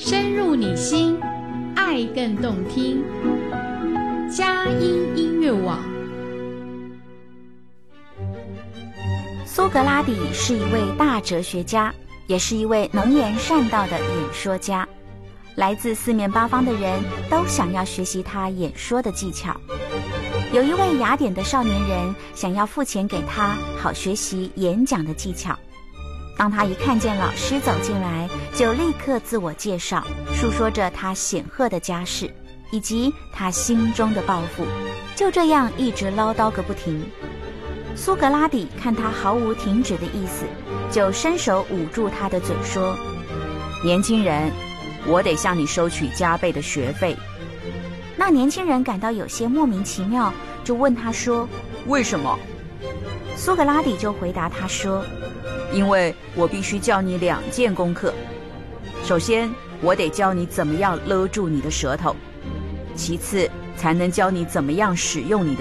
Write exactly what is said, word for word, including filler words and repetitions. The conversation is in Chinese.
深入你心，爱更动听。佳音音乐网。 苏格拉底是一位大哲学家，也是一位能言善道的演说家。来自四面八方的人都想要学习他演说的技巧。有一位雅典的少年人想要付钱给他，好学习演讲的技巧。当他一看见老师走进来，就立刻自我介绍，述说着他显赫的家世以及他心中的抱负，就这样一直唠叨个不停。苏格拉底看他毫无停止的意思，就伸手捂住他的嘴说：年轻人，我得向你收取加倍的学费。那年轻人感到有些莫名其妙，就问他说：为什么？苏格拉底就回答他说：因为我必须教你两件功课。首先，我得教你怎么样勒住你的舌头；其次，才能教你怎么样使用你的